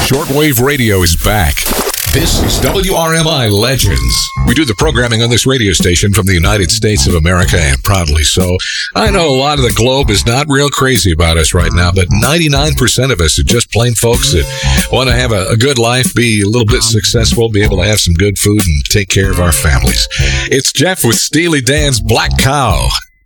Shortwave radio is back. This is WRMI Legends. We do the programming on this radio station from the United States of America, and proudly so. I know a lot of the globe is not real crazy about us right now, but 99% of us are just plain folks that want to have a good life, be a little bit successful, be able to have some good food, and take care of our families. It's Jeff with Steely Dan's Black Cow.